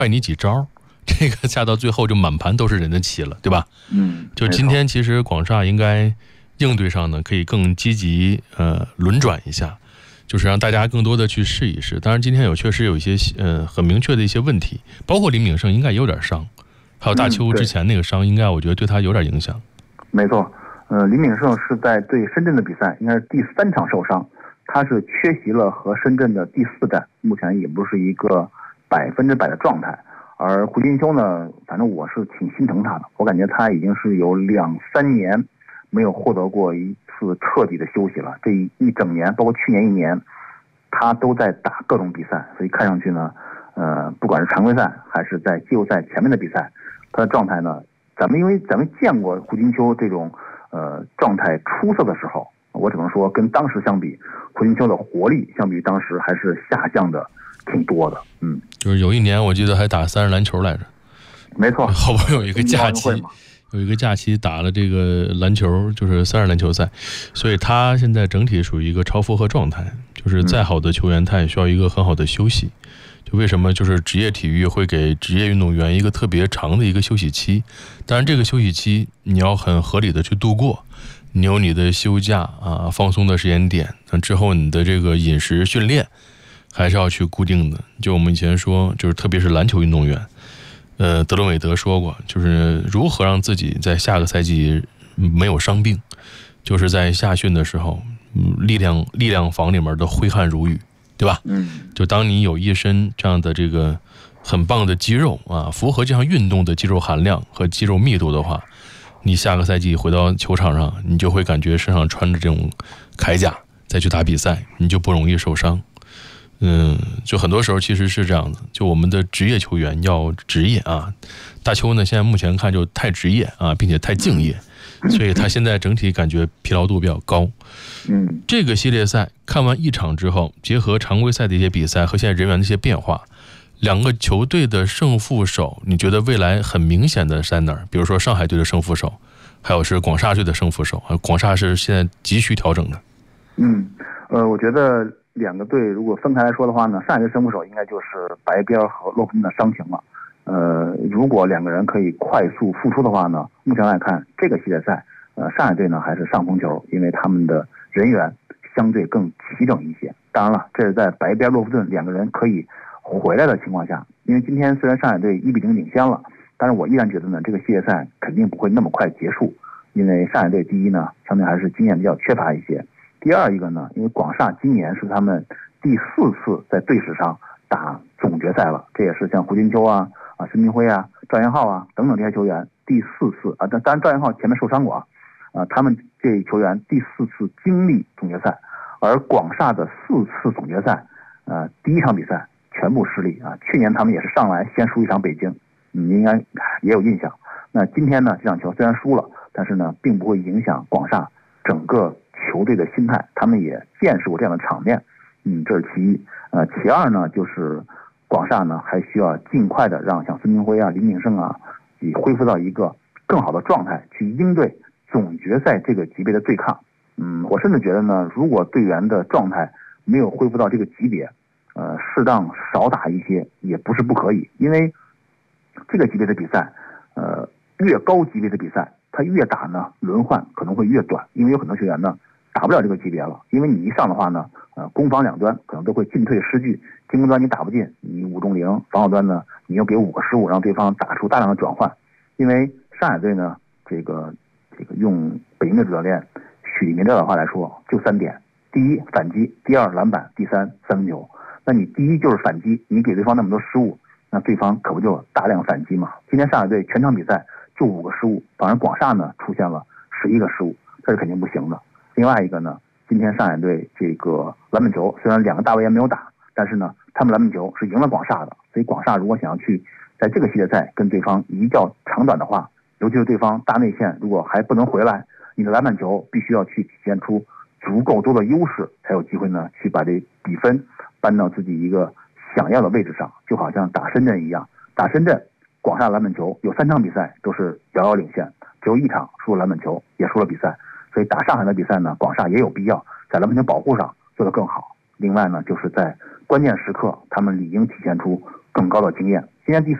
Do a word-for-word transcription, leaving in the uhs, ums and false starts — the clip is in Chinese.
败你几招，这个下到最后就满盘都是人的棋了，对吧？ 嗯， 就今天其实广厦应该应对上呢，可以更积极呃轮转一下，就是让大家更多的去试一试。当然今天有确实有一些呃很明确的一些问题，包括林炳胜应该也有点伤，还有大邱之前那个伤，应该我觉得对他有点影响。 没错，呃，林炳胜是在对深圳的比赛应该是第三场受伤，他是缺席了和深圳的第四战，目前也不是一个百分之百的状态。而胡金秋呢，反正我是挺心疼他的，我感觉他已经是有两三年没有获得过一次彻底的休息了。这一整年，包括去年一年，他都在打各种比赛，所以看上去呢，呃，不管是常规赛还是在季后赛前面的比赛，他的状态呢，咱们因为咱们见过胡金秋这种呃状态出色的时候，我只能说跟当时相比，胡金秋的活力相比于当时还是下降的挺多的。嗯， 就是有一年我记得还打三人篮球来着， 没错， 好不容易有一个假期，有一个假期打了这个篮球，就是三人篮球赛，所以他现在整体属于一个超负荷状态，就是再好的球员他也需要一个很好的休息。就为什么就是职业体育会给职业运动员一个特别长的一个休息期，当然这个休息期你要很合理的去度过，你有你的休假啊放松的时间点，那之后你的这个饮食训练还是要去固定的。就我们以前说，就是特别是篮球运动员，呃，德伦韦德说过，就是如何让自己在下个赛季没有伤病，就是在夏训的时候，力量力量房里面的挥汗如雨，对吧？ 嗯， 就当你有一身这样的这个很棒的肌肉啊，符合这项运动的肌肉含量和肌肉密度的话，你下个赛季回到球场上，你就会感觉身上穿着这种铠甲再去打比赛，你就不容易受伤。嗯，就很多时候其实是这样子，就我们的职业球员要职业啊，大邱呢现在目前看就太职业啊，并且太敬业，所以他现在整体感觉疲劳度比较高。 嗯， 这个系列赛看完一场之后，结合常规赛的一些比赛和现在人员的一些变化，两个球队的胜负手，你觉得未来很明显的在哪儿？比如说上海队的胜负手，还有是广厦队的胜负手，广厦是现在急需调整的。 嗯，呃，我觉得两个队如果分开来说的话呢，上海队胜负手应该就是白边和洛夫顿的伤情了。呃，如果两个人可以快速复出的话呢，目前来看这个系列赛，呃，上海队呢还是上风球，因为他们的人员相对更齐整一些。当然了，这是在白边洛夫顿两个人可以回来的情况下，因为今天虽然上海队一比零领先了，但是我依然觉得呢，这个系列赛肯定不会那么快结束，因为上海队第一呢，相对还是经验比较缺乏一些。第二一个呢，因为广厦今年是他们第四次在队史上打总决赛了，这也是像胡金秋啊、啊申明辉啊、赵元浩啊等等这些球员第四次啊，当然赵元浩前面受伤过啊，啊他们这球员第四次经历总决赛，而广厦的四次总决赛，呃第一场比赛全部失利啊，去年他们也是上来先输一场北京，你应该也有印象。那今天呢，这场球虽然输了，但是呢，并不会影响广厦整个球队的心态，他们也见识过这样的场面，嗯，这是其一。呃，其二呢，就是广厦呢还需要尽快的让像孙铭徽啊、林炳胜啊，以恢复到一个更好的状态，去应对总决赛这个级别的对抗。嗯，我甚至觉得呢，如果队员的状态没有恢复到这个级别，呃，适当少打一些也不是不可以，因为这个级别的比赛，呃，越高级别的比赛，他越打呢，轮换可能会越短，因为有很多球员呢打不了这个级别了，因为你一上的话呢，呃，攻防两端可能都会进退失据，进攻端你打不进，你五中零，防守端呢你又给五个失误，让对方打出大量的转换。因为上海队呢，这个这个用北京的主教练许立明这样的话来说，就三点：第一反击，第二篮板，第三三分球。那你第一就是反击，你给对方那么多失误，那对方可不就大量反击嘛？今天上海队全场比赛就五个失误，反而广厦呢出现了十一个失误，这是肯定不行的。另外一个呢，今天上海队这个篮板球虽然两个大卫岩没有打，但是呢，他们篮板球是赢了广厦的，所以广厦如果想要去在这个系列赛跟对方一较长短的话，尤其是对方大内线如果还不能回来，你的篮板球必须要去体现出足够多的优势，才有机会呢去把这比分搬到自己一个想要的位置上。就好像打深圳一样，打深圳广厦篮板球有三场比赛都是遥遥领先，只有一场输了篮板球也输了比赛，所以打上海的比赛呢，广厦也有必要在篮板球保护上做得更好。另外呢，就是在关键时刻他们理应体现出更高的经验， 今天第